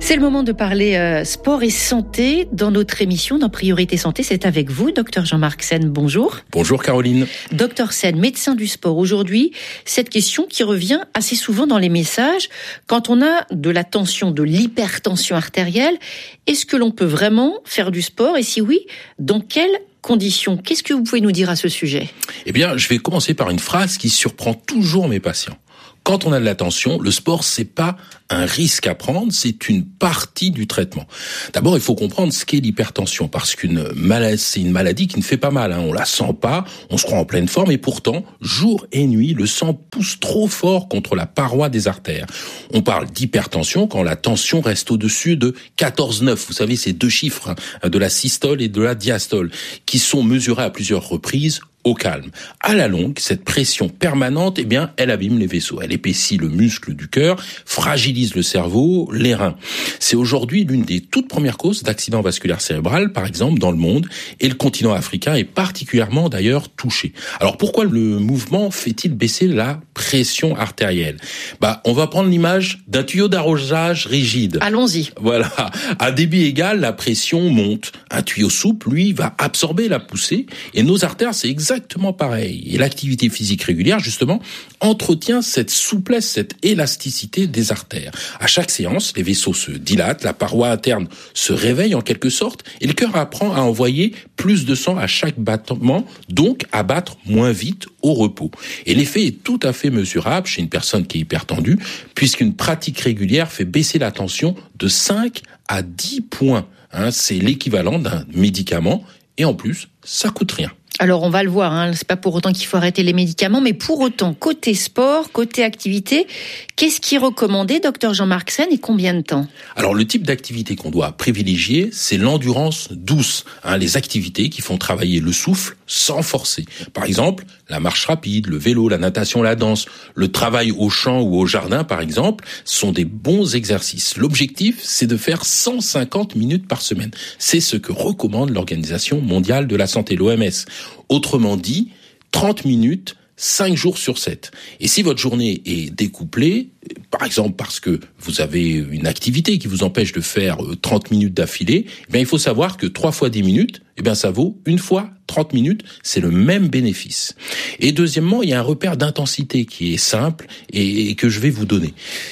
C'est le moment de parler sport et santé dans notre émission, dans Priorité Santé. C'est avec vous, Dr Jean-Marc Sen. Bonjour. Bonjour Caroline. Dr Sen, médecin du sport. Aujourd'hui, cette question qui revient assez souvent dans les messages. Quand on a de la tension, de l'hypertension artérielle, est-ce que l'on peut vraiment faire du sport? Et si oui, dans quelles conditions? Qu'est-ce que vous pouvez nous dire à ce sujet? Eh bien, je vais commencer par une phrase qui surprend toujours mes patients. Quand on a de la tension, le sport, c'est pas un risque à prendre, c'est une partie du traitement. D'abord, il faut comprendre ce qu'est l'hypertension, parce qu'une maladie, c'est une maladie qui ne fait pas mal, On la sent pas, on se croit en pleine forme, et pourtant, jour et nuit, le sang pousse trop fort contre la paroi des artères. On parle d'hypertension quand la tension reste au-dessus de 14,9. Vous savez, ces deux chiffres, de la systole et de la diastole, qui sont mesurés à plusieurs reprises au calme. À la longue, cette pression permanente, elle abîme les vaisseaux. Elle épaissit le muscle du cœur, fragilise le cerveau, les reins. C'est aujourd'hui l'une des toutes premières causes d'accident vasculaire cérébral, par exemple, dans le monde, et le continent africain est particulièrement d'ailleurs touché. Alors pourquoi le mouvement fait-il baisser la pression artérielle? On va prendre l'image d'un tuyau d'arrosage rigide. Allons-y. Voilà. À débit égal, la pression monte. Un tuyau souple, lui, va absorber la poussée, et nos artères, c'est exactement pareil. Et l'activité physique régulière, justement, entretient cette souplesse, cette élasticité des artères. À chaque séance, les vaisseaux se dilatent, la paroi interne se réveille en quelque sorte, et le cœur apprend à envoyer plus de sang à chaque battement, donc à battre moins vite au repos. Et l'effet est tout à fait mesurable chez une personne qui est hypertendue, puisqu'une pratique régulière fait baisser la tension de 5 à 10 points. C'est l'équivalent d'un médicament, et en plus, ça coûte rien. Alors on va le voir, c'est pas pour autant qu'il faut arrêter les médicaments, mais pour autant, côté sport, côté activité, qu'est-ce qui est recommandé, Dr Jean-Marc Sen, et combien de temps? Alors le type d'activité qu'on doit privilégier, c'est l'endurance douce, les activités qui font travailler le souffle sans forcer. Par exemple, la marche rapide, le vélo, la natation, la danse, le travail au champ ou au jardin, par exemple, sont des bons exercices. L'objectif, c'est de faire 150 minutes par semaine. C'est ce que recommande l'Organisation mondiale de la santé, l'OMS. Autrement dit, 30 minutes, 5 jours sur 7. Et si votre journée est découplée, par exemple parce que vous avez une activité qui vous empêche de faire 30 minutes d'affilée, il faut savoir que 3 fois 10 minutes, ça vaut 1 fois 30 minutes, c'est le même bénéfice. Et deuxièmement, il y a un repère d'intensité qui est simple et que je vais vous donner.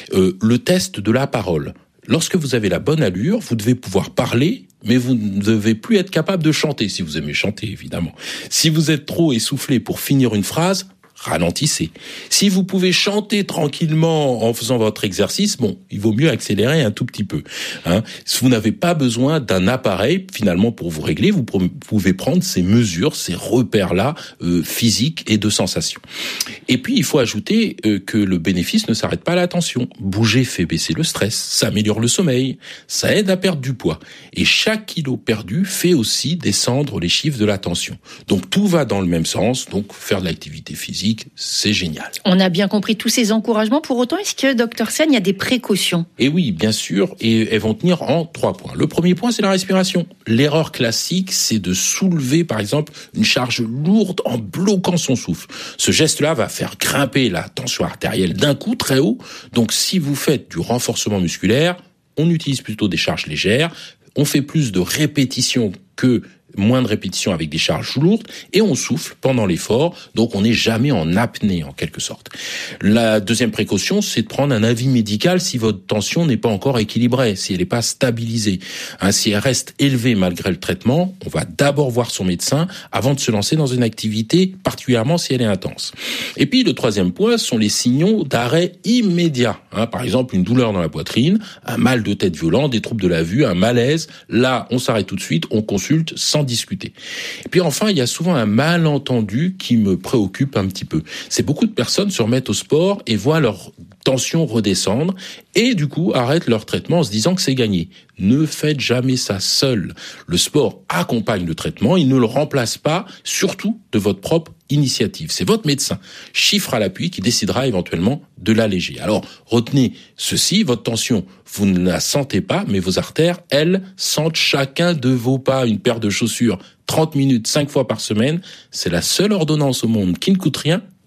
Le test de la parole. Lorsque vous avez la bonne allure, vous devez pouvoir parler, mais vous ne devez plus être capable de chanter, si vous aimez chanter, évidemment. Si vous êtes trop essoufflé pour finir une phrase, ralentissez. Si vous pouvez chanter tranquillement en faisant votre exercice, il vaut mieux accélérer un tout petit peu. Vous n'avez pas besoin d'un appareil, finalement, pour vous régler. Vous pouvez prendre ces mesures, ces repères-là, physiques et de sensations. Et puis, il faut ajouter que le bénéfice ne s'arrête pas à la tension. Bouger fait baisser le stress, ça améliore le sommeil, ça aide à perdre du poids. Et chaque kilo perdu fait aussi descendre les chiffres de la tension. Donc, tout va dans le même sens. Donc, faire de l'activité physique, c'est génial. On a bien compris tous ces encouragements. Pour autant, est-ce que, Dr Sen, il y a des précautions? Et oui, bien sûr, et elles vont tenir en 3 points. Le premier point, c'est la respiration. L'erreur classique, c'est de soulever, par exemple, une charge lourde en bloquant son souffle. Ce geste-là va faire grimper la tension artérielle d'un coup très haut. Donc, si vous faites du renforcement musculaire, on utilise plutôt des charges légères. On fait plus de répétitions que moins de répétitions avec des charges lourdes, et on souffle pendant l'effort, donc on n'est jamais en apnée en quelque sorte. La deuxième précaution, c'est de prendre un avis médical si votre tension n'est pas encore équilibrée, si elle n'est pas stabilisée. Si elle reste élevée malgré le traitement, on va d'abord voir son médecin avant de se lancer dans une activité, particulièrement si elle est intense. Et puis le troisième point sont les signaux d'arrêt immédiat. Par exemple, une douleur dans la poitrine, un mal de tête violent, des troubles de la vue, un malaise. Là, on s'arrête tout de suite, on consulte sans discuter. Et puis enfin, il y a souvent un malentendu qui me préoccupe un petit peu. C'est beaucoup de personnes se remettent au sport et voient leur tension redescendre et du coup arrêtent leur traitement en se disant que c'est gagné. Ne faites jamais ça seul. Le sport accompagne le traitement, il ne le remplace pas, surtout de votre propre initiative. C'est votre médecin, chiffre à l'appui, qui décidera éventuellement de l'alléger. Alors, retenez ceci, votre tension, vous ne la sentez pas, mais vos artères, elles, sentent chacun de vos pas. Une paire de chaussures, 30 minutes, 5 fois par semaine, c'est la seule ordonnance au monde qui ne coûte rien.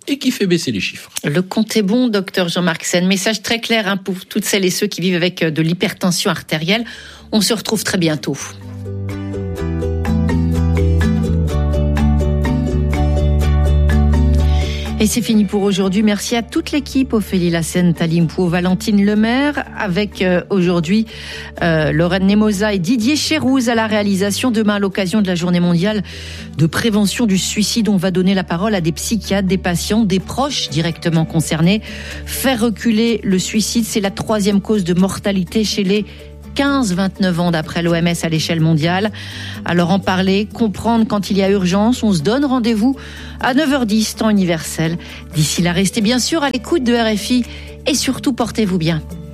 et qui fait baisser les chiffres. Le compte est bon, docteur Jean-Marc Sen. Message très clair pour toutes celles et ceux qui vivent avec de l'hypertension artérielle. On se retrouve très bientôt. Et c'est fini pour aujourd'hui. Merci à toute l'équipe, Ophélie Lassène, Talim Pou, Valentine Lemaire, avec aujourd'hui Lorraine Nemosa et Didier Chérouz à la réalisation. Demain, à l'occasion de la journée mondiale de prévention du suicide, on va donner la parole à des psychiatres, des patients, des proches directement concernés. Faire reculer le suicide, c'est la 3e cause de mortalité chez les 15-29 ans d'après l'OMS à l'échelle mondiale. Alors en parler, comprendre quand il y a urgence, on se donne rendez-vous à 9h10 temps universel. D'ici là, restez bien sûr à l'écoute de RFI et surtout portez-vous bien.